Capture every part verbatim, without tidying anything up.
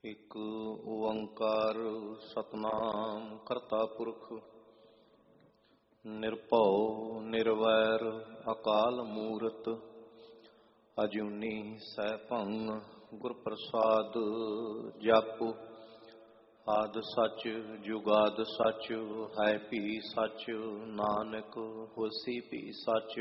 ਇੱਕ ਓੰਕਾਰ ਸਤਿਨਾਮ ਕਰਤਾ ਪੁਰਖ ਨਿਰਭਉ ਨਿਰਵੈਰ ਅਕਾਲ ਮੂਰਤ ਅਜੂਨੀ ਸੈਭੰ ਗੁਰ ਪ੍ਰਸਾਦ ਜਪੁ। ਆਦਿ ਸੱਚ ਜੁਗਾਦਿ ਸੱਚ ਹੈ ਭੀ ਸੱਚ ਨਾਨਕ ਹੋਸੀ ਭੀ ਸੱਚ।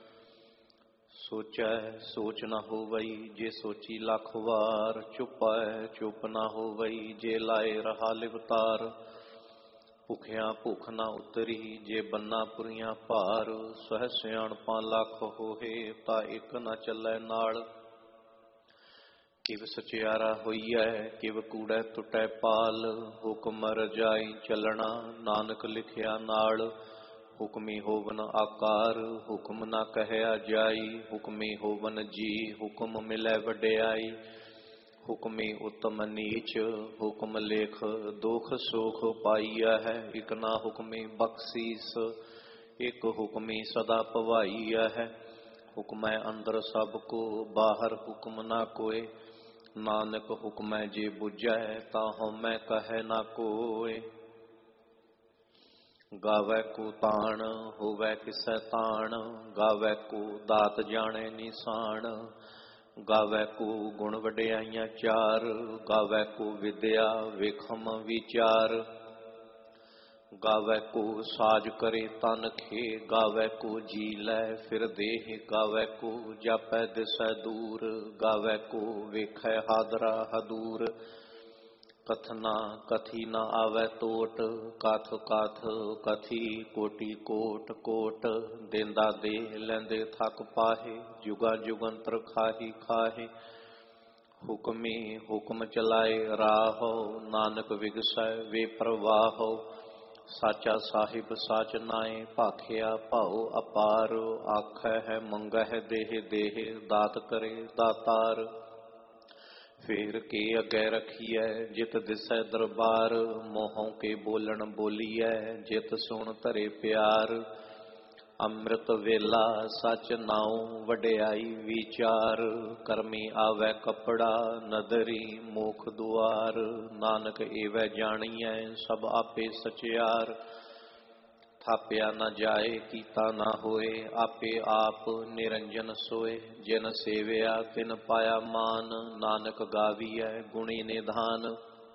ਸੋਚੈ ਸੋਚ ਨਾ ਹੋਵਈ ਜੇ ਸੋਚੀ ਲੱਖ ਵਾਰ। ਚੁਪੈ ਚੁੱਪ ਨਾ ਹੋਵਈ ਜੇ ਲਾਏ ਰਹਾ ਲਿਵਤਾਰ। ਭੁਖਿਆ ਭੁੱਖ ਨਾ ਉਤਰੀ ਜੇ ਬੰਨਾ ਪੁਰੀਆਂ ਭਾਰ। ਸਹਿ ਸਿਆਣਪਾਂ ਲੱਖ ਹੋਏ ਤਾਂ ਇੱਕ ਨਾ ਚੱਲੈ ਨਾਲ। ਕਿਵ ਸਚਿਆਰਾ ਹੋਈਐ ਕਿਵ ਕੂੜੈ ਟੁੱਟੈ ਪਾਲ। ਹੁਕਮ ਰਜਾਈ ਚੱਲਣਾ ਨਾਨਕ ਲਿਖਿਆ ਨਾਲ। ਹੁਕਮੀ ਹੋਵਨ ਆਕਾਰ ਹੁਕਮ ਨਾ ਕਹਿਆ ਜਾਈ। ਹੁਕਮੀ ਹੋਵਨ ਜੀ ਹੁਕਮ ਮਿਲੈ ਵਡਿਆਈ। ਹੁਕਮੀ ਉਤਮ ਨੀਚ ਹੁਕਮ ਲੇਖ ਦੁਖ ਸੁਖ ਪਾਈਆ ਹੈ। ਇਕ ਨਾ ਹੁਕਮੀ ਬਖਸ਼ੀਸ ਇਕ ਹੁਕਮੀ ਸਦਾ ਭਵਾਈਆ ਹੈ। ਹੁਕਮੈ ਅੰਦਰ ਸਭ ਕੋ ਬਾਹਰ ਹੁਕਮ ਨਾ ਕੋਏ। ਨਾਨਕ ਹੁਕਮੈ ਜੇ ਬੁਝੈ ਤਾਂ ਹਉਮੈ ਕਹੈ ਨਾ ਕੋਇ। ਗਾਵੈ ਕੋ ਤਾਣ ਹੋਵੈ ਕਿਸੈ ਤਾਣ। ਗਾਵੈ ਕੋ ਦਾਤ ਜਾਣੈ ਨਿਸ਼ਾਨ। ਗਾਵੈ ਕੋ ਗੁਣ ਵਡਿਆਈਆਂ ਚਾਰ। ਗਾਵੈ ਕੋ ਵਿਦਿਆ ਵੇਖਮ ਵਿਚਾਰ। ਗਾਵੈ ਕੋ ਸਾਜ ਕਰੇ ਤਨ ਖੇ। ਗਾਵੈ ਕੋ ਜੀ ਲੈ ਫਿਰ ਦੇਹ। ਗਾਵੈ ਕੋ ਜਾਪੈ ਦਿਸੈ ਦੂਰ। ਗਾਵੈ ਕੋ ਵੇਖੈ ਹਾਦਰਾ ਹਦੂਰ। ਕਥਨਾ ਕਥੀ ਨਾ ਆਵੈ ਟੋਟ। ਕਥ ਕਥ ਕਥੀ ਕੋਟੀ ਕੋਟ ਕੋਟ। ਦੇਂਦਾ ਦੇ ਲੈਂਦੇ ਥਕ ਪਾਹੇ। ਜੁਗਾ ਜੁਗੰਤਰ ਖਾਹੀ ਖਾਹੇ। ਹੁਕਮੀ ਹੁਕਮ ਚਲਾਏ ਰਾਹੋ। ਨਾਨਕ ਵਿਗਸੈ ਵੇ ਪ੍ਰਵਾਹੋ। ਸਾਚਾ ਸਾਹਿਬ ਸਾਚ ਨਾਏ ਭਾਖਿਆ ਭਾਉ ਅਪਾਰ। ਆਖੈ ਹੈ ਮੰਗਹਿ ਦੇਹ ਦੇਹ ਦਾਤ ਕਰੇ ਦਾਤਾਰ। ਫੇਰ ਕੇ ਅੱਗੇ ਰਖੀਐ ਜਿਤ ਦਿਸੈ ਦਰਬਾਰ। ਮੋਹੋਂ ਕੇ ਬੋਲਣ ਬੋਲੀਐ ਜਿਤ ਸੁਣ ਧਰੇ ਪਿਆਰ। ਅੰਮ੍ਰਿਤ ਵੇਲਾ ਸਚ ਨਾਉ ਵਡਿਆਈ ਵਿਚਾਰ। ਕਰਮੀ ਆਵੈ ਕੱਪੜਾ ਨਦਰੀ ਮੋਖ ਦੁਆਰ। ਨਾਨਕ ਏਵੈ ਜਾਣੀਐ ਸਭ ਆਪੇ ਸਚਿਆਰ। ਥਾਪਿਆ ਨਾ ਜਾਏ ਕੀਤਾ ਨਾ ਹੋਏ ਆਪੇ ਆਪ ਨਿਰੰਜਨ ਸੋਏ। ਜਿਨ ਸੇਵਿਆ ਤਿਨ ਪਾਇਆ ਮਾਨ। ਨਾਨਕ ਗਾਵੀਐ ਗੁਣੀ ਨਿਧਾਨ।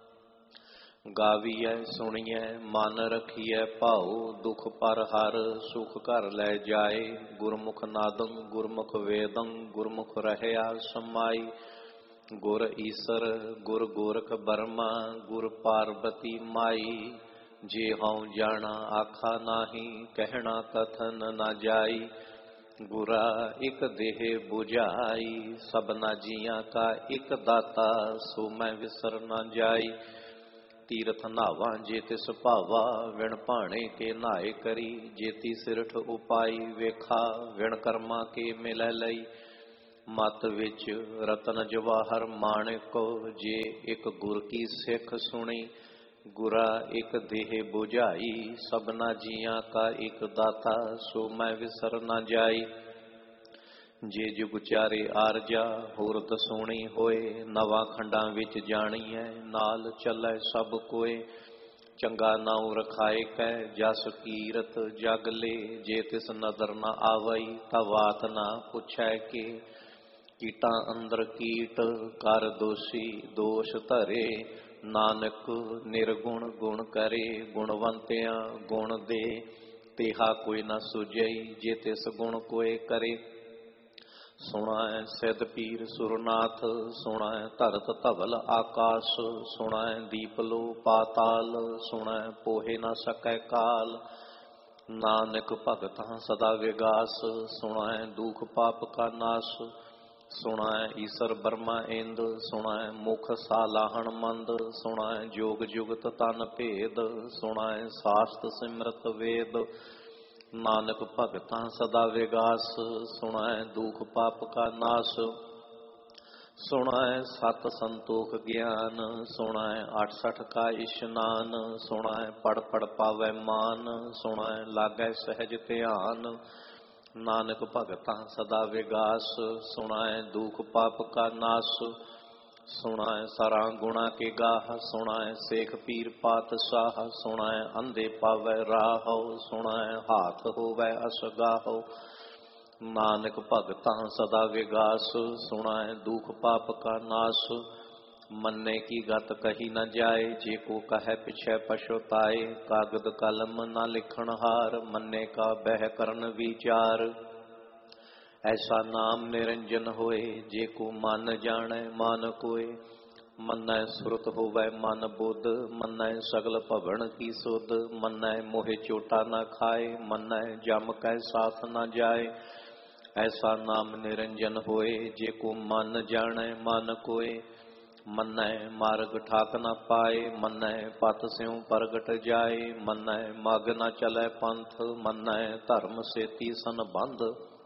ਗਾਵੀਐ ਸੁਣੀਐ ਮਨ ਰਖੀਐ ਭਾਉ। ਦੁਖ ਪਰ ਹਰ ਸੁਖ ਘਰ ਲੈ ਜਾਏ। ਗੁਰਮੁਖ ਨਾਦੰ ਗੁਰਮੁਖ ਵੇਦੰ ਗੁਰਮੁਖ ਰਹਿਆ ਸਮਾਈ। ਗੁਰ ਈਸਰ ਗੁਰ ਗੋਰਖ ਬਰਮਾ ਗੁਰ ਪਾਰਬਤੀ ਮਾਈ। ਜੇ ਹਉ ਜਾਣਾ ਆਖਾ ਨਾਹੀ ਕਹਿਣਾ ਕਥਨ ਨਾ ਜਾਈ। ਗੁਰਾ ਇਕ ਦੇਹ 부ਝਾਈ ਸਭਨਾ ਜੀਆਂ ਕਾ ਇਕ ਦਾਤਾ। ਸੋ ਮੈਂ ਵਿਸਰ ਨਾ ਜਾਈ। ਤੀਰਥ ਨਾਵਾਂ ਜੇ ਤਿਸ ਭਾਵਾ। ਵਿਣ ਭਾਣੇ ਕੇ ਨਾਏ ਕਰੀ। ਜੇਤੀ ਸਿਰਠ ਉਪਾਈ ਵੇਖਾ। ਵਿਣ ਕਰਮਾ ਕੇ ਮਿਲੈ ਲਈ। ਮਤ ਵਿੱਚ ਰਤਨ ਜਵਾਹਰ ਮਾਣਿਕੋ। ਜੇ ਇਕ ਗੁਰ ਕੀ ਸਿੱਖ ਸੁਣੀ। ਗੁਰਾ ਇਕ ਦੇਹ 부ਝਾਈ ਸਭਨਾ ਜੀਆਂ ਕਾ ਇਕ ਦਾਤਾ। ਸੋ ਮੈਂ ਵਿਸਰ ਨਾ ਜਾਈ। ਜੇ ਜੁਗ ਚਾਰੇ ਆਰਜਾ ਹੋਰ ਦਸੂਣੀ ਹੋਏ। ਨਵਾਂ ਖੰਡਾਂ ਵਿੱਚ ਜਾਣੀਐ ਨਾਲ ਚੱਲੈ ਸਭ ਕੋਏ। ਚੰਗਾ ਨਾਉ ਰਖਾਏ ਕੈ ਜਸ ਕੀਰਤ ਜਗ ਲੇ। ਜੇ ਤਿਸ ਨਦਰ ਨਾ ਆਵਈ ਤਾਂ ਬਾਤ ਨਾ ਪੁੱਛੈ ਕੇ। ਕੀਟਾਂ ਅੰਦਰ ਕੀਟ ਕਰ ਦੋਸ਼ੀ ਦੋਸ਼ ਧਰੇ। ਨਾਨਕ ਨਿਰਗੁਣ ਗੁਣ ਕਰੇ ਗੁਣਵੰਤਿਆਂ ਗੁਣ ਦੇ। ਤੇਹਾ ਕੋਈ ਨਾ ਸੁਝਈ ਜੇ ਤਿਸ ਗੁਣ ਕੋਏ ਕਰੇ। ਸੁਣੈ ਸਿਧ ਪੀਰ ਸੁਰਨਾਥ ਸੁਣੈ ਧਰਤ ਧਵਲ ਆਕਾਸ਼। ਸੁਣੈ ਦੀਪ ਲੋ ਪਾਤਾਲ ਸੁਣੈ ਪੋਹੇ ਨਾ ਸਕੈ ਕਾਲ। ਨਾਨਕ ਭਗਤਾਂ ਸਦਾ ਵਿਗਾਸ ਸੁਣੈ ਦੁਖ ਪਾਪ ਕਾ ਨਾਸ। ਸੁਣੈ ਈਸਰ ਬਰਮਾ ਇੰਦ ਸੁਣੈ ਮੁਖ ਸਾਲਾਹਣ ਮੰਦ। ਸੁਣੈ ਜੋਗ ਜੁਗਤ ਤਨ ਭੇਦ ਸੁਣੈ ਸਾਸਤ ਸਿਮਰਤ ਵੇਦ। ਨਾਨਕ ਭਗਤਾਂ ਸਦਾ ਵਿਗਾਸ ਸੁਣੈ ਦੁਖ ਪਾਪ ਕਾ ਨਾਸ। ਸੁਣੈ ਸਤ ਸੰਤੋਖ ਗਿਆਨ ਸੁਣੈ ਅਠਸਠ ਕਾ ਇਸ਼ਨਾਨ। ਸੁਣੈ ਪੜ ਪੜ ਪਾਵੈ ਮਾਨ ਸੁਣੈ ਲਾਗੈ ਸਹਿਜ ਧਿਆਨ। ਨਾਨਕ ਭਗਤਾਂ ਸਦਾ ਵਿਗਾਸ ਸੁਣਾਏ ਦੁਖ ਪਾਪ ਕਾ ਨਾਸ। ਸੁਣਾਏ ਸਰਾਂ ਗੁਣਾ ਕੇ ਗਾਹ, ਸੁਣਾਏ ਸੇਖ ਪੀਰ ਪਾਤਸ਼ਾਹ, ਸੁਣਾਏ ਅੰਧੇ ਪਾਵੈ ਰਾਹੋ, ਸੁਣਾਏ ਹਾਥ ਹੋਵੈ ਅਸਗਾਹੋ। ਨਾਨਕ ਭਗਤਾਂ ਸਦਾ ਵਿਗਾਸ, ਸੁਣਾਏ ਦੁਖ ਪਾਪ ਕਾ ਨਾਸ। ਮੰਨੇ ਕੀ ਗਤ ਕਹੀ ਨ ਜਾਏ, ਜੇ ਕੋ ਕਹੈ ਪਿਛੈ ਪਛੁਤਾਏ। ਕਾਗਦ ਕਲਮ ਨ ਲਿਖਣ ਹਾਰ, ਮੰਨੇ ਕਾ ਬਹਿ ਕਰਨ ਵਿਚਾਰ। ਐਸਾ ਨਾਮ ਨਿਰੰਜਨ ਹੋਏ, ਜੇ ਕੋ ਮਨ ਜਾਣੈ ਮਨ ਕੋਏ। ਮੰਨੈ ਸੁਰਤ ਹੋਵੈ ਮਨ ਬੁੱਧ, ਮੰਨੈ ਸਗਲ ਭਵਨ ਕੀ ਸੁਧ। ਮੰਨੈ ਮੋਹਿ ਚੋਟਾ ਨ ਖਾਏ, ਮੰਨੈ ਜਮ ਕੈ ਸਾਥ ਨ ਜਾਏ। ਐਸਾ ਨਾਮ ਨਿਰੰਜਨ ਹੋਏ, ਜੇ ਕੋ ਮਨ ਜਾਣੈ ਮਨ ਕੋਏ। ਮੰਨੈ ਮਾਰਗ ਠਾਕ ਨ ਪਾਏ, ਮੰਨੈ ਪਤ ਸਿਉ ਪ੍ਰਗਟ ਜਾਏ। ਮੰਨੈ ਮਗ ਨ ਚਲੈ ਪੰਥ, ਮੰਨੈ ਧਰਮ ਸੇਤੀ ਸੰਬੰਧ।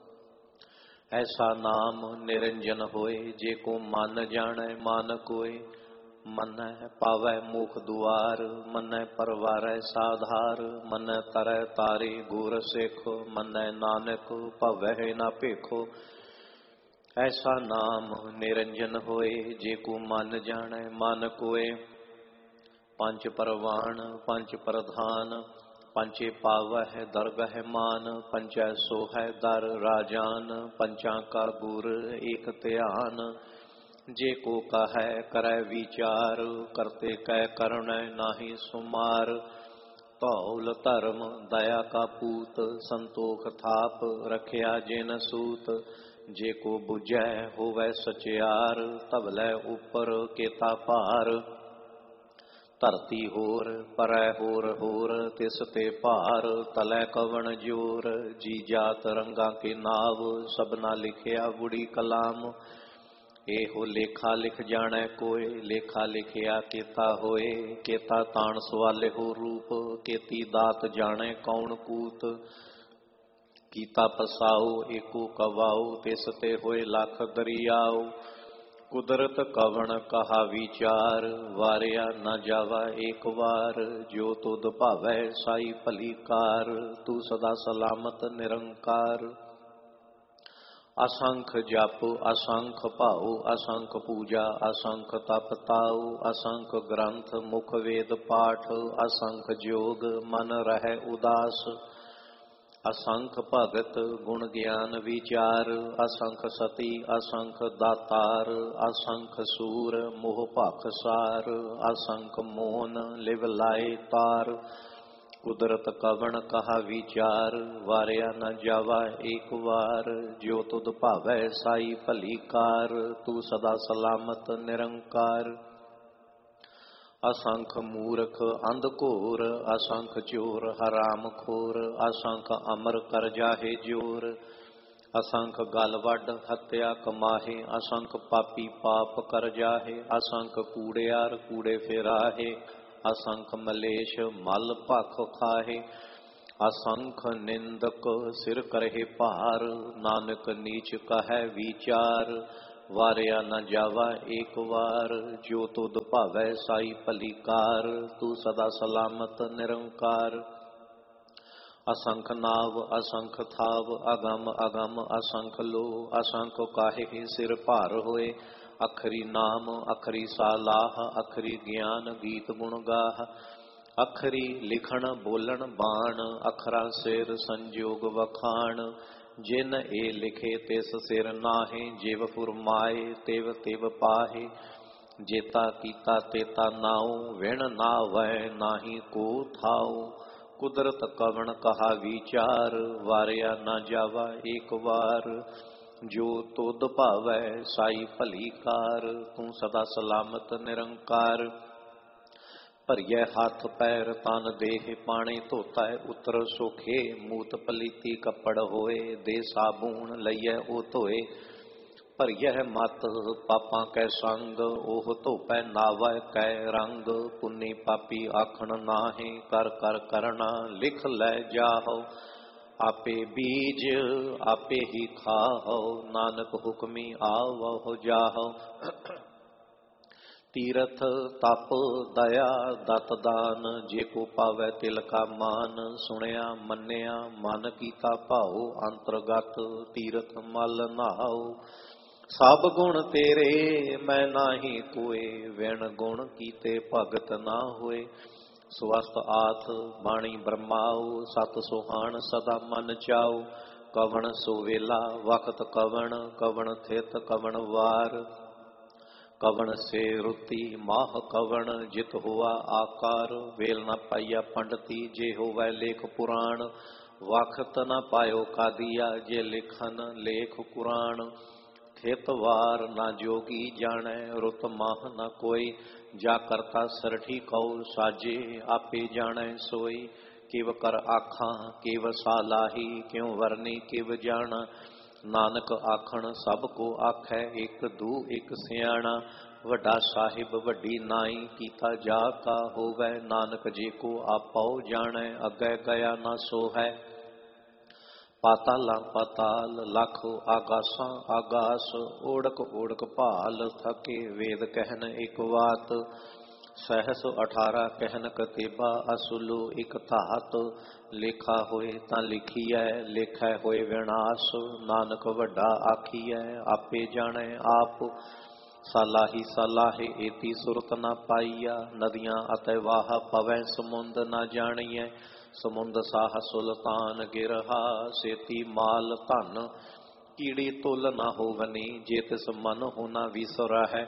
ਐਸਾ ਨਾਮ ਨਿਰੰਜਨ ਹੋਏ, ਜੇ ਕੋ ਮਨ ਜਾਣੈ ਮਨ ਕੋਏ। ਮੰਨੈ ਪਾਵੈ ਮੁਖ ਦੁਆਰ, ਮੰਨੈ ਪਰਵਾਰੈ ਸਾਧਾਰ। ਮੰਨੈ ਤਰੈ ਤਾਰੇ ਗੁਰ ਸਿੱਖ, ਮੰਨੈ ਨਾਨਕ ਭਵੈ ਨ ਭੇਖੋ। ਐਸਾ ਨਾਮ ਨਿਰੰਜਨ ਹੋਏ, ਜੇ ਕੋ ਮਨ ਜਾਣੈ ਮਨ ਕੋਏ। ਪੰਜ ਪਰਵਾਣ ਪੰਜ ਪ੍ਰਧਾਨ, ਪੰਚੇ ਪਾਵਹਿ ਦਰਗਹਿ ਮਾਨ। ਪੰਚੈ ਸੋਹੈ ਦਰ ਰਾਜਾਨ, ਪੰਚਾਂ ਕਾ ਗੁਰ ਏਕ ਧਿਆਨ। ਜੇ ਕੋ ਕਹੈ ਕਰੈ ਵਿਚਾਰ, ਕਰਤੇ ਕੈ ਕਰਣੈ ਨਾਹੀ ਸੁਮਾਰ। ਧੌਲ ਧਰਮ ਦਇਆ ਕਾ ਪੂਤ, ਸੰਤੋਖ ਥਾਪ ਰਖਿਆ ਜਿਨ ਸੂਤ। ਜੇ ਕੋ ਬੁਝੈ ਹੋਵੈ ਸਚਿਆਰ, ਧਵਲੈ ਉਪਰ ਕੇਤਾ ਭਾਰ। ਧਰਤੀ ਹੋਰ ਪਰੈ ਹੋਰ ਹੋਰ, ਤਿਸ ਤੇ ਭਾਰ ਤਲੈ ਕਵਣ ਜੋਰ। ਜੀ ਜਾਤ ਰੰਗਾਂ ਕੇ ਨਾਵ, ਸਭਨਾ ਲਿਖਿਆ ਬੁੜੀ ਕਲਾਮ। ਇਹੋ ਲੇਖਾ ਲਿਖ ਜਾਣੈ ਕੋਇ, ਲੇਖਾ ਲਿਖਿਆ ਕੇਤਾ ਹੋਏ। ਕੇਤਾ ਤਾਣ ਸਵਾਲਿਹੋ ਰੂਪ, ਕੇਤੀ ਦਾਤ ਜਾਣੈ ਕੌਣ ਕੂਤ। ਕੀਤਾ ਪਸਾਉ ਏਕੋ ਕਵਾਉ, ਤਿਸ ਤੇ ਹੋਏ ਲੱਖ ਦਰਿਆਉ। ਕੁਦਰਤ ਕਵਣ ਕਹਾ ਵਿਚਾਰ, ਵਾਰਿਆ ਨ ਜਾਵਾ ਏਕ ਵਾਰ। ਜੋ ਤੁਧ ਭਾਵੈ ਸਾਈ ਭਲੀ ਕਾਰ, ਤੂੰ ਸਦਾ ਸਲਾਮਤ ਨਿਰੰਕਾਰ। ਅਸੰਖ ਜਪ ਅਸੰਖ ਭਾਉ, ਅਸੰਖ ਪੂਜਾ ਅਸੰਖ ਤਪ ਤਾਉ। ਅਸੰਖ ਗ੍ਰੰਥ ਮੁਖ ਵੇਦ ਪਾਠ, ਅਸੰਖ ਜੋਗ ਮਨ ਰਹਿ ਉਦਾਸ। ਅਸੰਖ ਭਗਤ ਗੁਣ ਗਿਆਨ ਵਿਚਾਰ, ਅਸੰਖ ਸਤੀ ਅਸੰਖ ਦਾਤਾਰ। ਅਸੰਖ ਸੂਰ ਮੋਹ ਭਖ ਸਾਰ, ਅਸੰਖ ਮੋਹਨ ਲਿਵ ਲਾਏ ਤਾਰ। ਕੁਦਰਤ ਕਵਣ ਕਹਾ ਵਿਚਾਰ, ਵਾਰਿਆ ਨ ਜਾਵਾ ਏਕ ਵਾਰ। ਜੋ ਤੁਧ ਭਾਵੈ ਸਾਈ ਭਲੀ ਕਾਰ, ਤੂੰ ਸਦਾ ਸਲਾਮਤ ਨਿਰੰਕਾਰ। ਅਸੰਖ ਮੂਰਖ ਅੰਧ ਘੋਰ, ਅਸੰਖ ਚੋਰ ਹਰਾਮ ਖੋਰ। ਅਸੰਖ ਅਮਰ ਕਰ ਜਾਹੇ ਜੋਰ, ਅਸੰਖ ਗਲ ਵੱਡ ਹੱਤਿਆ ਕਮਾਹੇ। ਅਸੰਖ ਪਾਪੀ ਪਾਪ ਕਰ ਜਾਹੇ, ਅਸੰਖ ਕੂੜਿਆਰ ਕੂੜੇ ਫਿਰਾਹੇ। ਅਸੰਖ ਮਲੇਸ਼ ਮਲ ਭਖ ਖਾਹੇ, ਅਸੰਖ ਨਿੰਦਕ ਸਿਰ ਕਰਹਿ ਭਾਰ। ਨਾਨਕ ਨੀਚ ਕਹੈ ਵਿਚਾਰ, ਵਾਰਿਆ ਨ ਜਾਵਾ ਏਕ ਵਾਰ। ਜੋ ਤੁਧ ਭਾਵੈ ਸਾਈ ਭਲੀ ਕਾਰ, ਤੂੰ ਸਦਾ ਸਲਾਮਤ ਨਿਰੰਕਾਰ। ਅਸੰਖ ਨਾਵ ਅਸੰਖ ਥਾਵ, ਅਗਮ ਅਗਮ ਅਸੰਖ ਲੋ। ਅਸੰਖ ਕਾਹੇ ਸਿਰ ਭਾਰ ਹੋਏ, ਅਖਰੀ ਨਾਮ ਅਖਰੀ ਸਾਲਾਹ। ਅਖਰੀ ਗਿਆਨ ਗੀਤ ਗੁਣ ਗਾਹ, ਅਖਰੀ ਲਿਖਣ ਬੋਲਣ ਬਾਣ। ਅਖਰਾਂ ਸਿਰ ਸੰਜੋਗ ਵਖਾਣ, ਜਿਨ ਇਹ ਲਿਖੇ ਤਿਸ ਸਿਰ ਨਾਹੇ। ਜਿਵ ਫੁਰਮਾਏ ਤਿਵ ਤਿਵ ਪਾਹੇ, ਜੇਤਾ ਕੀਤਾ ਤੇਤਾ ਨਾਉ। ਵਿਣ ਨਾਵੈ ਨਾਹੀ ਕੋ ਥਾਉ, ਕੁਦਰਤ ਕਵਣ ਕਹਾ ਵਿਚਾਰ। ਵਾਰਿਆ ਨ ਜਾਵਾ ਏਕ ਵਾਰ। ਜੋ ਤੁਧ ਭਾਵੈ ਸਾਈ ਭਲੀ ਕਾਰ, ਤੂੰ ਸਦਾ ਸਲਾਮਤ ਨਿਰੰਕਾਰ। ਭਰੀਐ ਹੱਥ ਪੈਰ ਤਨ ਦੇਹ, ਪਾਣੀ ਧੋਤਾ ਉਤਰ ਸੋਖੇ। ਮੂਤ ਪਲੀਤੀ ਕੱਪੜ ਹੋਏ, ਦੇ ਸਾਬੂਣ ਲਈਐ ਉਹ ਧੋਏ। ਭਰੀਐ ਮਤ ਪਾਪਾਂ ਕੈ ਸੰਗ, ਉਹ ਧੋਪੈ ਨਾਵੈ ਕੈ ਰੰਗ। ਪੁੰਨੀ ਪਾਪੀ ਆਖਣ ਨਾਹੀ, ਕਰ ਕਰ ਕਰਣਾ ਲਿਖ ਲੈ ਜਾਹੋ। ਆਪੇ ਬੀਜ ਆਪੇ ਹੀ ਖਾਹੋ, ਨਾਨਕ ਹੁਕਮੀ ਆਵਹੁ ਜਾਹੋ। ਤੀਰਥ ਤਪ ਦਇਆ ਦਤ ਦਾਨ, ਜੇ ਕੋ ਪਾਵੈ ਤਿਲ ਕਾ ਮਾਨ। ਸੁਣਿਆ ਮੰਨਿਆ ਮਨ ਕੀਤਾ ਭਾਉ, ਅੰਤਰਗਤ ਤੀਰਥ ਮਲ ਨਹਾਉ। ਸਭ ਗੁਣ ਤੇਰੇ ਮੈਂ ਨਾਹੀ ਕੋਏ, ਵਿਣ ਗੁਣ ਕੀਤੇ ਭਗਤ ਨਾ ਹੋਏ। ਸਵਸਤ ਆਥ ਬਾਣੀ ਬ੍ਰਹਮਾਉ, ਸਤ ਸੁਹਾਣ ਸਦਾ ਮਨ ਚਾਉ। ਕਵਣ ਸੋ ਵੇਲਾ ਵਖਤ ਕਵਣ, ਕਵਣ ਥਿਤ ਕਵਣ ਵਾਰ। ਕਵਣ ਸੇ ਰੁਤੀ ਮਾਹ ਕਵਣ, ਜਿਤ ਹੁਆ ਆਕਾਰ। ਵੇਲ ਨਾ ਪਾਈਆ ਪੰਡਤੀ, ਜੇ ਹੋਵੈ ਲੇਖ ਪੁਰਾਣ। ਵਖਤ ਨਾ ਪਾਇਓ ਕਾਦੀਆ, ਜੇ ਲਿਖਨ ਲੇਖ ਕੁਰਾਨ। ਥਿਤ ਵਾਰ ਨਾ ਜੋਗੀ ਜਾਣੈ, ਰੁਤ ਮਾਹ ਨਾ ਕੋਈ। ਜਾ ਕਰਤਾ ਸਰਠੀ ਕਉ, ਸਾਜੇ ਆਪੇ ਜਾਣੈ ਸੋਈ। ਕਿਵ ਕਰ ਆਖਾਂ ਕਿਵ ਸਾਲਾਹੀ, ਕਿਉ ਵਰਨੀ ਕਿਵ ਜਾਣਾ। ਨਾਨਕ ਆਖਣ ਸਭ ਕੋ ਆਖੈ, ਇੱਕ ਦੂ ਇੱਕ ਸਿਆਣਾ। ਵੱਡਾ ਸਾਹਿਬ ਵੱਡੀ ਨਾਈ, ਕੀਤਾ ਜਾ ਕਾ ਹੋਵੈ। ਨਾਨਕ ਜੀ ਕੋ ਆਪਉ ਜਾਣੈ, ਅੱਗੇ ਗਿਆ ਨਾ ਸੋ ਹੈ। ਪਾਤਾਲਾਂ ਪਾਤਾਲ ਲਖ, ਆਗਾਸਾਂ ਆਗਾਸ। ਓੜਕ ਓੜਕ ਭਾਲ, ਥਕੇ ਵੇਦ ਕਹਿਨ ਇੱਕ ਵਾਤ। ਸਹਿਸ ਅਠਾਰਾਂ ਕਹਿਨ ਕਤੇਬਾ, ਅਸੁਲੋ ਇੱਕ ਧਾਤ। ਲੇਖਾ ਹੋਏ ਤਾਂ ਲਿਖੀਐ, ਲੇਖੈ ਹੋਏ ਵਿਨਾਸ਼। ਨਾਨਕ ਵੱਡਾ ਆਖੀਐ, ਆਪੇ ਜਾਣੈ ਆਪ। ਸਾਲਾਹੀ ਸਾਲਾਹੇ ਏਤੀ ਸੁਰਤ ਨਾ ਪਾਈਆ, ਨਦੀਆਂ ਅਤੇ ਵਾਹ ਪਵੈ ਸਮੁੰਦ ਨਾ ਜਾਣੀਐ। ਸਮੁੰਦ ਸਾਹ ਸੁਲਤਾਨ ਗਿਰਹਾ, ਸੇਤੀ ਮਾਲ ਧਨ। ਕੀੜੀ ਤੁਲ ਨਾ ਹੋਵਨੀ, ਜੇ ਤਿਸ ਮਨ ਹੋਣਾ ਵਿਸਰਹਿ।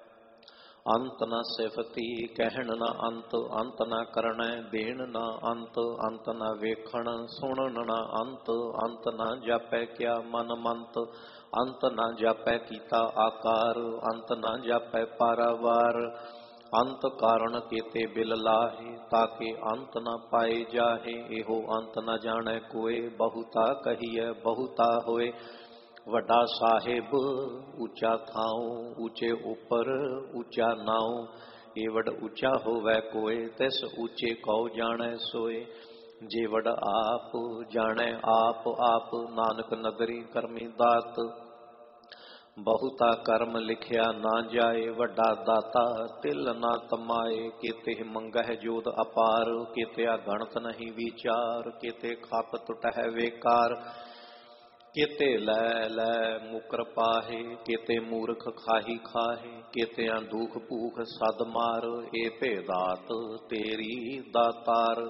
ਅੰਤ ਨਾ ਸਿਫਤੀ ਕਹਿਣ ਨਾ ਅੰਤ, ਅੰਤ ਨਾ ਕਰਣੈ ਦੇਣ ਨਾ ਅੰਤ। ਅੰਤ ਨਾ ਵੇਖਣ ਸੁਣਨ ਨਾ ਅੰਤ, ਅੰਤ ਨਾ ਜਾਪੈ ਕਿਆ ਮਨ ਮੰਤ। ਅੰਤ ਨਾ ਜਾਪੈ ਕੀਤਾ ਆਕਾਰ, ਅੰਤ ਨਾ ਜਾਪੈ ਪਾਰਾਵਾਰ। ਅੰਤ ਕਾਰਨ ਕੀਤੇ ਬਿਲ ਲਾਹੇ, ਤਾਕੇ ਅੰਤ ਨਾ ਪਾਏ ਜਾਹੇ। ਇਹੋ ਅੰਤ ਨਾ ਜਾਣੈ ਕੋਏ, ਬਹੁਤਾ ਕਹੀਐ ਬਹੁਤਾ ਹੋਏ। ਵੱਡਾ ਸਾਹਿਬ ਉੱਚਾ ਥਾਉ, ਉੱਚੇ ਉੱਪਰ ਉੱਚਾ ਨਾਉ। ਏਵਡ ਉੱਚਾ ਹੋਵੈ ਕੋਏ, ਤਿਸ ਉੱਚੇ ਕਉ ਜਾਣੈ ਸੋਏ। ਜੇ ਵਡ ਆਪ ਜਾਣੈ ਆਪ ਆਪ, ਨਾਨਕ ਨਦਰੀ ਕਰਮੀ ਦਾਤ। ਬਹੁਤਾ ਕਰਮ ਲਿਖਿਆ ਨਾ ਜਾਏ, ਵੱਡਾ ਦਾਤਾ ਤਿਲ ਨਾ ਤਮਾਏ। ਕੀਤੇ ਮੰਗਹਿ ਜੋਤ ਅਪਾਰ, ਕੀਤਿਆ ਗਣਤ ਨਹੀਂ ਵਿਚਾਰ। ਕੀਤੇ ਖਪ ਟੁਟਹਿ ਵੇਕਾਰ, ਕੀਤੇ ਲੈ ਲੈ ਮੁਕਰ ਪਾਹੇ। ਕੀਤੇ ਮੂਰਖ ਖਾਹੀ ਖਾਹੇ, ਕੀਤਿਆਂ ਦੁਖ ਭੂਖ ਸਦ ਮਾਰ। ਏ ਭੇਦਾਤ ਤੇਰੀ ਦਾਤਾਰ।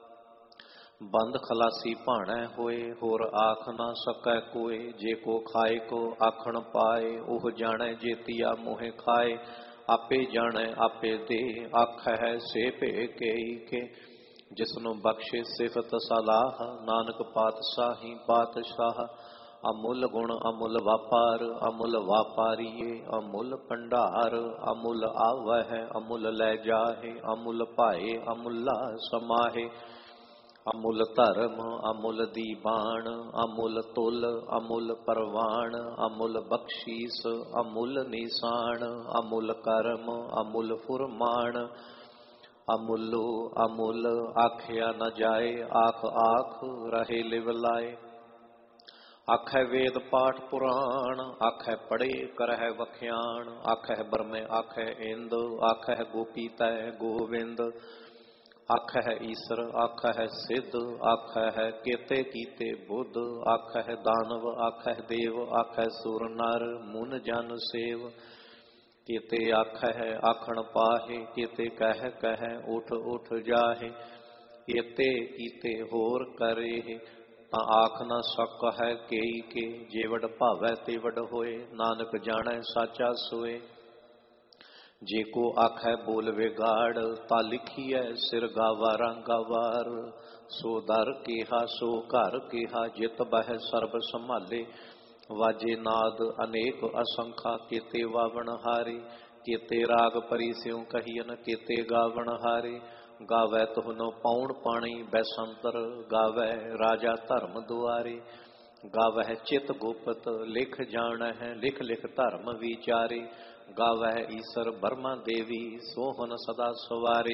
ਬੰਦ ਖਲਾਸੀ ਭਾਣੈ ਹੋਏ, ਹੋਰ ਆਖ ਨਾ ਸਕੈ ਕੋਏ। ਜੇ ਕੋ ਖਾਏ ਕੋ ਆਖਣ ਪਾਏ, ਉਹ ਜਾਣੈ ਜੇਤੀਆ ਮੋਹਿ ਖਾਏ। ਆਪੇ ਜਾਣੈ ਆਪੇ ਦੇ, ਆਖੈ ਸੇ ਭੇ ਕੇਈ ਕੇ। ਜਿਸਨੂੰ ਬਖਸ਼ੇ ਸਿਫਤ ਸਲਾਹ, ਨਾਨਕ ਪਾਤਸ਼ਾਹੀ ਪਾਤਸ਼ਾਹ। ਅਮੁੱਲ ਗੁਣ ਅਮੁੱਲ ਵਾਪਾਰ, ਅਮੁੱਲ ਵਾਪਾਰੀਏ ਅਮੁੱਲ ਭੰਡਾਰ। ਅਮੁੱਲ ਆਵਹਿ ਅਮੁੱਲ ਲੈ ਜਾਹੇ, ਅਮੁੱਲ ਭਾਏ ਅਮੁੱਲਾ ਸਮਾਹੇ। ਅਮੁੱਲ ਧਰਮ ਅਮੁੱਲ ਦੀਬਾਨ, ਅਮੁੱਲ ਤੁਲ ਅਮੁੱਲ ਪਰਵਾਨ। ਅਮੁੱਲ ਬਖਸ਼ੀਸ ਅਮੁੱਲ ਨਿਸ਼ਾਨ, ਅਮੁੱਲ ਕਰਮ ਅਮੁੱਲ ਫੁਰਮਾਨ। ਅਮੁੱਲੋ ਅਮੁੱਲ ਆਖਿਆ ਨ ਜਾਏ, ਆਖ ਆਖ ਰਹੇ ਲਿਵ ਲਾਏ। ਆਖੈ ਵੇਦ ਪਾਠ ਪੁਰਾਣ, ਆਖੈ ਪੜੇ ਕਰਹਿ ਵਖਿਆਣ। ਆਖੈ ਬਰਮੈ ਆਖੈ ਇੰਦ, ਆਖੈ ਗੋਪੀ ਤੈ ਗੋਵਿੰਦ। ਆਖੈ ਈਸਰ ਆਖੈ ਸਿੱਧ, ਆਖੈ ਕੇਤੇ ਕੀਤੇ ਬੁੱਧ। ਆਖੈ ਦਾਨਵ ਆਖੈ ਦੇਵ, ਆਖੈ ਸੁਰ ਨਰ ਮੁਨ ਜਨ ਸੇਵ। ਕੀਤੇ ਆਖੈ ਆਖਣ ਪਾਹੇ, ਕੀਤੇ ਕਹਿ ਕਹਿ ਉਠ ਉਠ ਜਾਹੇ। ਕੀਤੇ ਕੀਤੇ ਹੋਰ ਕਰੇ, ਤਾਂ ਆਖ ਨਾ ਸਕ ਹੈ ਕੇਈ ਕੇ। ਜੇ ਵਡ ਭਾਵੈ ਤੇ ਵਡ ਹੋਏ, ਨਾਨਕ ਜਾਣੈ ਸਾਚਾ ਸੋਏ। ਜੇ ਕੋ ਆਖੈ ਬੋਲ ਵਿਗਾੜ, ਤਾਂ ਲਿਖੀਐ ਸਿਰ ਗਾਵਾਰਾਂ ਗਾਵਾਰ। ਸੋ ਦਰ ਕੇਹਾ ਸੋ ਘਰ ਕੇਹਾ, ਜਿਤ ਬਹਿ ਸਰਬ ਸੰਭਾਲੇ। ਵਾਜੇ ਨਾਦ ਅਨੇਕ ਅਸੰਖਾ, ਕੀਤੇ ਵਾਵਣ ਹਾਰੇ। ਕੀਤੇ ਰਾਗ ਪਰੀ ਸਿਉ ਕਹੀਨ, ਕੀਤੇ ਗਾਵਣ ਹਾਰੇ। ਗਾਵੈ ਤੁਹਨੋ ਪਾਉਣ ਪਾਣੀ ਬੈਸੰਤਰ, ਗਾਵੈ ਰਾਜਾ ਧਰਮ ਦੁਆਰੇ। ਗਾਵਹਿ ਚਿਤ ਗੁਪਤ ਲਿਖ ਜਾਣਹਿ, ਲਿਖ ਲਿਖ ਧਰਮ ਵਿਚਾਰੇ। ਗਾਵਹਿ ਈਸਰ ਬਰਮਾ ਦੇਵੀ, ਸੋਹਨ ਸਦਾ ਸਵਾਰੇ।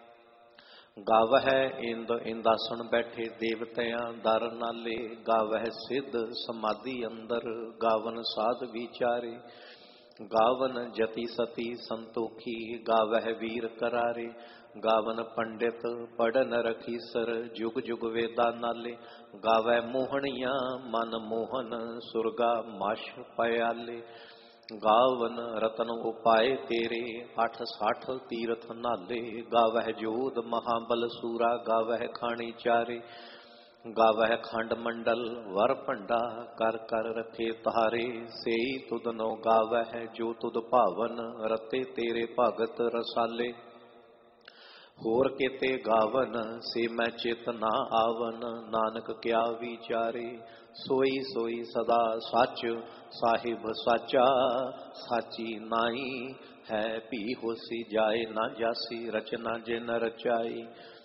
ਗਾਵਹਿ ਇੰਦ ਇੰਦਾਸਣ ਬੈਠੇ ਦੇਵਤਿਆਂ ਦਰ ਨਾਲੇ। ਗਾਵਹਿ ਸਿੱਧ ਸਮਾਧੀ ਅੰਦਰ, ਗਾਵਨ ਸਾਧ ਵਿਚਾਰੇ। गावन जति सती संतोखी, गावह वीर करारे। गावन पंडित पढ़न रखीसर, जुग जुग वेदा नाले। गावै मोहनिया मन मोहन, सुरगा माश पयाले। गावन रतन उपाय तेरे, अठ साठ तीरथ नाले। गावह जोध महाबल सूरा, गावह खानी चारे। गावह खंड मंडल वर भंडा, कर कर रखे तारे। सेई तुदनो गावह जो तुद भावन, रते तेरे भगत रसाले। होर केते गावन से मैं चित ना आवन, नानक क्या विचारे। सोई सोई सदा सच साहिब साचा, साची नाई है भी होसी जाए ना जासी। रचना जिन रचाई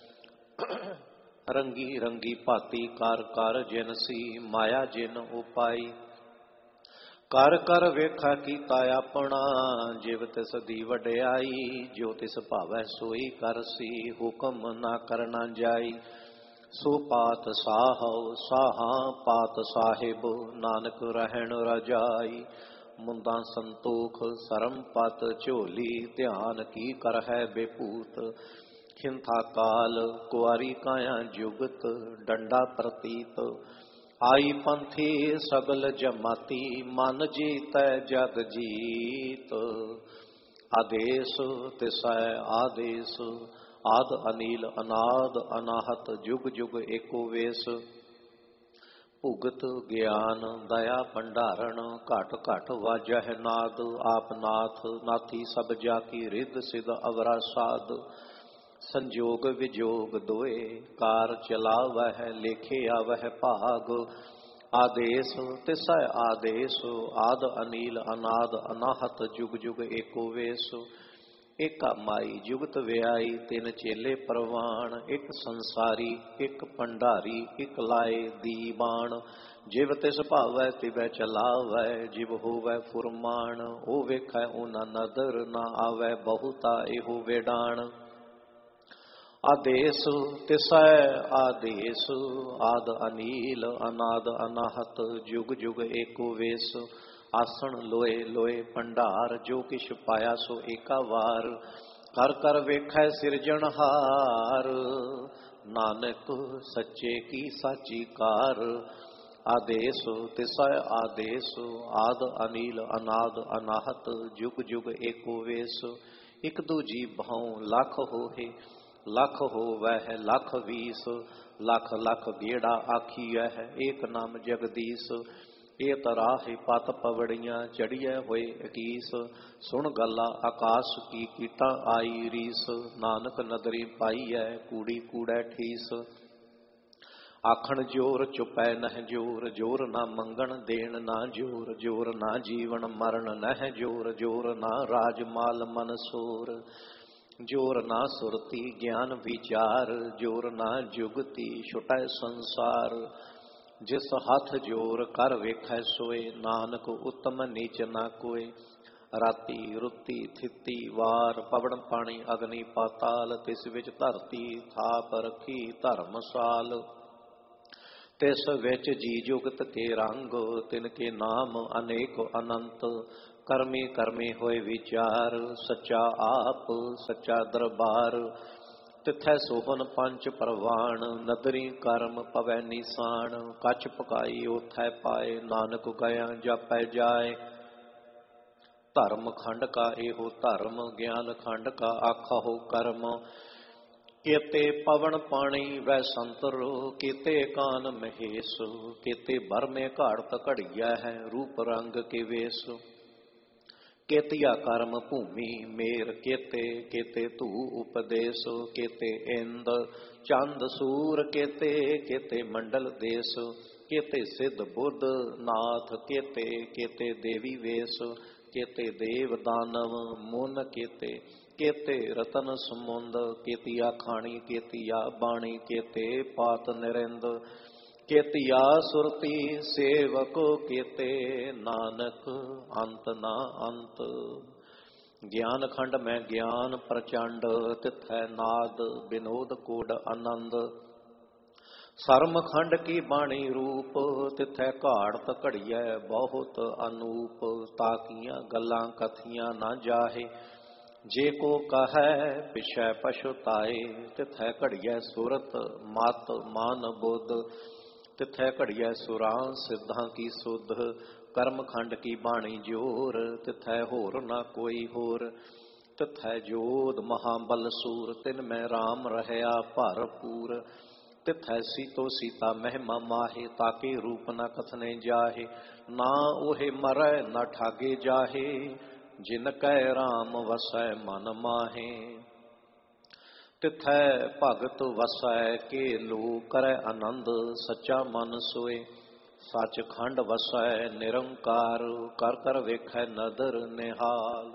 रंगी रंगी भांति कार कार जिनसी, माया जिन उपाई। कर कर वेखा कीता अपना, जिव तिस दी वड्याई। जो तिस भावै सोई करसी, हुक्म ना करना जाई। सो पात साहौ साहा पात साहिब, नानक रहन रजाई। मुंदा संतोख सरम पत झोली, ध्यान की कर है बेपूत। खिंथा काल कुआरी काया जुगत, डंडा प्रतीत। आई पंथी सगल जमाती, मन जीतै जग जीत। आदेश तिसै आदेश, आद अनील अनाद अनाहत। जुग जुग एको वेश, भुगत ज्ञान दया भंडारण। घट घट वाजह नाद, आप नाथ नाथी सब जाकी। रिद सिद अवरा साध, संजोग विजोग दोए। कार चलावह लेखे आवह भाग, आदेश तिसै आदेश। आद अनील अनाद अनाहत, जुग जुग एको वेश। एक माई जुगत व्याई, तिन चेले परवान। एक संसारी एक भंडारी, एक लाए दीवान। जिव तिस भावै तिवै चलावै, जिव होवै फुरमान। ओ वेखै ऊना नदर, ना आवै बहुता एहो वेडान। आदेश तिसै आदेश, आद अनील अनाद अनाहत। जुग जुग एको वेश, आसन लोए लोए भंडार। जो किछ पाया सो एका वार, कर कर वेखै सिरजनहार। नानक सच्चे की साची कार। आदेश तिसै आदेश, आद अनील अनाद अनाहत। जुग जुग एको वेश, एक दूजी भाऊ लख होहे। लख होवै लख बीस, लख लख गेड़ा आखिया है। एक नाम जगदीश, ए तराह पत पवड़ियां। चढ़िया होए इकीस, सुन गला आकाश की कीटा आई रीस। नानक नदरी पाई है, कूड़ी कूड़ै ठीस। आखण जोर चुपै नह जोर, जोर ना मंगण देण ना जोर। जोर ना जीवन मरण नह जोर, जोर ना राज माल मनसूर। जोर ना सुरती ज्ञान विचार, जोर ना जुगती छुटै संसार। जिस हाथ जोर कर वेखै सोए, नानक उत्तम नीच ना कोय। राती रुती थिती वार, पवन पानी अग्नि पाताल। तिस विच धरती थाप रखी धर्मसाल। तिस विच जी जुगत के रंग, तिनके नाम अनेक अनंत। करमे करमे होए विचार, सच्चा आप सच्चा दरबार। तिथै सोहन पंच परवान, नदरी कर्म पवै निशान। कछ पकाई ओथै पाए, नानक गया जापै जाए। धर्म खंड का एहो धर्म, ज्ञान खंड का आखो कर्म। केते पवन पानी वै संतर, केते कान महेश। केते भर में घाड़त घड़िया है, रूप रंग के वेश। केतिया कर्म भूमि मेर, केते केते तू उपदेश। केते इंद चंद सूर, केते केते मंडल देश। केते सिद्ध बुद्ध नाथ, केते केते देवी वेश। केते देव दानव मुन, केते केते रतन समुंद। केतिया खाणी केतिया बाणी, केते पात निरिंद। केतिया सुरती सेवक, केते नानक अंत ना अंत। ज्ञान खंड में ज्ञान प्रचंड, तिथै नाद विनोद कोड आनंद। ਸਰਮ ਖੰਡ ਕੀ ਬਾਣੀ ਰੂਪ, ਤਿਥੈ ਘਾੜਤ ਘੜੀਐ ਬਹੁਤ ਅਨੂਪ। ਤਾਕੀਆਂ ਗੱਲਾਂ ਕਥੀਆਂ ਨਾ ਜਾਹੇ, ਜੇ ਕੋ ਕਹੈ ਪਿਛੈ ਪਛੁਤਾਏ। ਤਿਥੈ ਘੜੀਐ ਸੁਰਤ ਮਤ ਮਨ ਬੁੱਧ, ਤਿਥੈ ਘੜੀਐ ਸੁਰਾਂ ਸਿੱਧਾਂ ਕੀ ਸੁਧ। ਕਰਮ ਖੰਡ ਕੀ ਬਾਣੀ ਜੋਰ, ਤਿਥੈ ਹੋਰ ਨਾ ਕੋਈ ਹੋਰ। ਤਿਥੈ ਜੋਧ ਮਹਾਬਲ ਸੂਰ, ਤਿਨ ਮੈਂ ਰਾਮ ਰਹਿਆ ਭਰਪੂਰ। ਤਿਥੈ ਸੀਤੋ ਸੀਤਾ ਮਹਿਮਾ ਮਾਹੇ, ਤਾਕੇ ਰੂਪ ਨਾ ਕਥਨੇ ਜਾਹੇ। ਨਾ ਉਹੇ ਮਰੈ ਨਾ ਠਾਗੇ ਜਾਹੇ, ਜਿਨ ਕੈ ਰਾਮ ਵਸੈ ਮਨ ਮਾਹੇ। ਤਿਥੈ ਭਗਤ ਵਸੈ ਕੇ ਲੋ ਕਰੈ ਆਨੰਦ, ਸੱਚਾ ਮਨ ਸੋਏ। ਸੱਚ ਖੰਡ ਵਸੈ ਨਿਰੰਕਾਰ, ਕਰ ਕਰ ਵੇਖੈ ਨਦਰ ਨਿਹਾਲ।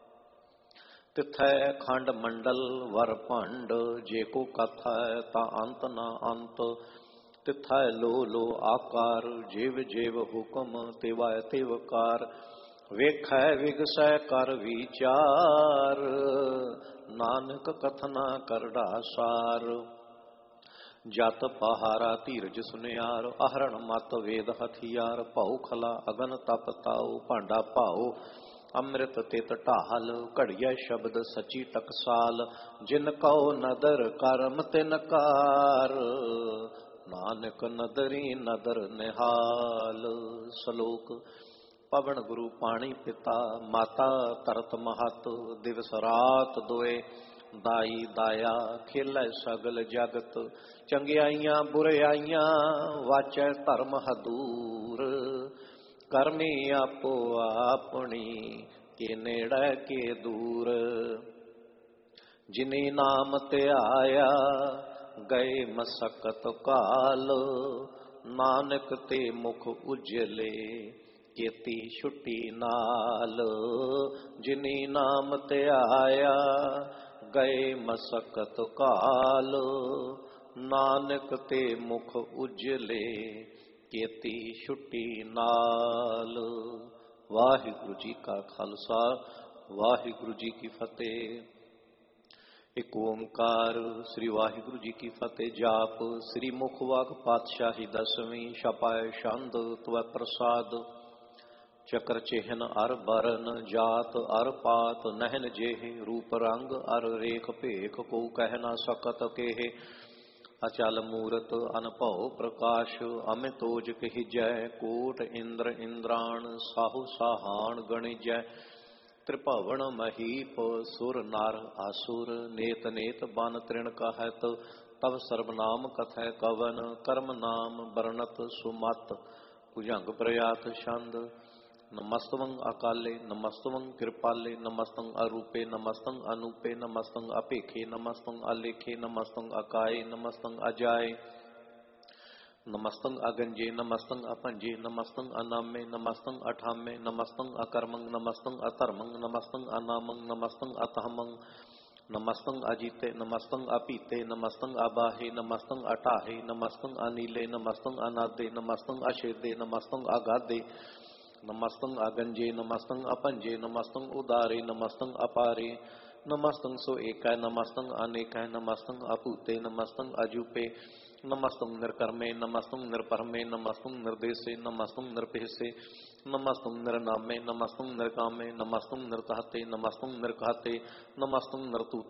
ਤਿਥੈ ਖੰਡ ਮੰਡਲ ਵਰ ਭੰਡ, ਜੇ ਕੋ ਕਥੈ ਤਾਂ ਅੰਤ ਨਾ ਅੰਤ। ਤਿਥੈ ਲੋ ਲੋ ਆਕਾਰ, ਜਿਵ ਜਿਵ ਹੁਕਮ ਤਿਵੈ ਤਿਵ ਕਾਰ। ਵੇਖੈ ਵਿਗਸੈ ਕਰ ਵਿਚਾਰ, ਨਾਨਕ ਕਥਨਾ ਕਰੜਾ ਸਾਰ। ਜਤ ਪਹਾਰਾ ਧੀਰਜ ਸੁਨਿਆਰ, ਅਹਰਣ ਮਤ ਵੇਦ ਹਥਿਆਰ। ਭਉ ਖਲਾ ਅਗਨ ਤਪ ਤਾਉ, ਭਾਂਡਾ ਭਾਉ ਅੰਮ੍ਰਿਤ ਤਿਤ ਢਾਲ। ਘੜੀਐ ਸ਼ਬਦ ਸੱਚੀ ਟਕਸਾਲ, ਜਿਨ ਕਉ ਨਦਰ ਕਰਮ ਤਿਨ ਕਾਰ। ਨਾਨਕ ਨਦਰੀ ਨਦਰ ਨਿਹਾਲ। ਸ਼ਲੋਕ। ਪਵਨ ਗੁਰੂ ਪਾਣੀ ਪਿਤਾ, ਮਾਤਾ ਧਰਤ ਮਹਤ। ਦਿਵਸ ਰਾਤ ਦੋਏ ਦਾਈ ਦਾਇਆ, ਖੇਲੈ ਸਗਲ ਜਗਤ। ਚੰਗਿਆਈਆਂ ਬੁਰਿਆਈਆਂ, ਵਾਚੈ ਧਰਮ ਹਦੂਰ। ਕਰਮੀ ਆਪੋ ਆਪਣੀ, ਕੇ ਨੇੜੇ ਕੇ ਦੂਰ। ਜਿਨੇ ਨਾਮ ਧਿਆਇਆ, ਗਏ ਮਸਕਤ ਕਾਲ। ਨਾਨਕ ਤੇ ਮੁਖ ਉਜਲੇ, ਕੀਤੀ ਛੁੱਟੀ ਨਾਲ। ਜਿਨੀ ਨਾਮ ਧਿਆਇਆ, ਗਏ ਮਸਕਤ ਕਾਲ। ਨਾਨਕ ਤੇ ਮੁਖ ਉਜਲੇ, ਕੀਤੀ ਛੁੱਟੀ ਨਾਲ। ਵਾਹਿਗੁਰੂ ਜੀ ਕਾ ਖਾਲਸਾ, ਵਾਹਿਗੁਰੂ ਜੀ ਕੀ ਫਤਿਹ। ਇਕ ਓੰਕਾਰ। ਸ੍ਰੀ ਵਾਹਿਗੁਰੂ ਜੀ ਕੀ ਫਤਿਹ। ਜਾਪ। ਸ੍ਰੀ ਮੁਖ ਵਾਕ ਪਾਤਸ਼ਾਹੀ ਦਸਵੀਂ, ਛਪਾਏ ਛੰਦ ਤਵੈ ਪ੍ਰਸਾਦ। ਚਕਰ ਚਿਹਨ ਅਰ ਬਰਨ, ਜਾਤ ਅਰ ਪਾਤ ਨਹਿਨ ਜੇਹ। ਰੂਪ ਰੰਗ ਅਰ ਰੇਖ ਭੇਖ, ਕੋ ਕਹਿ ਨਾ ਸਕਤ ਕੇਹ। ਅਚਲ ਮੂਰਤ ਅਨਭਉ ਪ੍ਰਕਾਸ਼, ਅਮਿਤੋਜ ਕਹਿਜੈ। ਕੋਟ ਇੰਦਰ ਇੰਦਰਾਣ, ਸਾਹੂ ਸਾਹਾਨ ਗਣਿਜੈ। ਤ੍ਰਿਭਵਨ ਮਹੀਪ, ਸੁਰ ਨਰ ਆਸੁਰ। ਨੇਤ ਨੇਤ ਬਨ ਤ੍ਰਿਣ ਕਹਿਤ, ਤਵ ਸਰਬਨਾਮ ਕਥੈ ਕਵਨ। ਕਰਮ ਨਾਮ ਬਰਨਤ ਸੁਮਤ, ਭੁਜੰਗ ਪ੍ਰਯਾਤ ਛੰਦ। ਨਮਸਤਵੰ ਅਕਾਲੇ, ਨਮਸਤਵੰ ਕਿਰਪਾਲੇ। ਨਮਸਤੰ ਅਰੂਪੇ, ਨਮਸਤੰ ਅਨੂਪੇ। ਨਮਸਤੰ ਅਭੇਖੇ, ਨਮਸਤੰ ਅਲੇਖੇ। ਨਮਸਤੰ ਅਕਾਏ, ਨਮਸਤੰ ਅਜਾਏ। ਨਮਸਤੰ ਅਗੰਜੇ, ਨਮਸਤੰ ਅਭੰਜੇ। ਨਮਸਤੰ ਅਨਾਮੇ, ਨਮਸਤੰ ਅਠਾਮੇ। ਨਮਸਤੰ ਅਕਰਮੰ, ਨਮਸਤੰ ਅਧਰਮੰ। ਨਮਸਤੰ ਅਨਾਮੰ, ਨਮਸਤੰ ਅਤਹਮੰ। ਨਮਸਤੰ ਅਜੀਤੇ, ਨਮਸਤੰ ਅਪੀਤੇ। ਨਮਸਤੰ ਅਬਾਹੇ, ਨਮਸਤੰ ਅਟਾਹੇ। ਨਮਸਤੰ ਅਨੀਲੇ, ਨਮਸਤੰ ਅਨਾਦੇ। ਨਮਸਤੰ ਅਛੇਦੇ, ਨਮਸਤੰ ਅਗਾਧੇ। ਨਮਸਤੰ ਅਗੰਜੇ, ਨਮਸਤੰ ਅਭੰਜੇ। ਨਮਸਤੰ ਉਦਾਰੇ, ਨਮਸਤੰ ਅਪਾਰੇ। ਨਮਸਤੰ ਸੋ ਏਕੈ, ਨਮਸਤੰ ਅਨੇਕੈ। ਨਮਸਤੰ ਅਭੂਤੇ, ਨਮਸਤੰ ਅਜੂਪੇ। ਨਮਸਤੰ ਨਿਰਕਰਮੇ, ਨਮਸਤੰ ਨਿਰਪਰਮੇ। ਨਮਸਤੰ ਨਿਰਦੇਸੇ, ਨਮਸਤੰ ਨਿਰਭੇਸੇ। ਨਮਸਤੰ ਨਿਰਨਾਮੇ, ਨਮਸਤੰ ਨਿਰਕਾਮੇ। ਨਮਸਤੰ ਨਿਰਤਹਤੇ, ਨਮਸਤੰ ਨਿਰਘਾਤੇ। ਨਮਸਤੰ ਨਿਰਤੂਤੇ।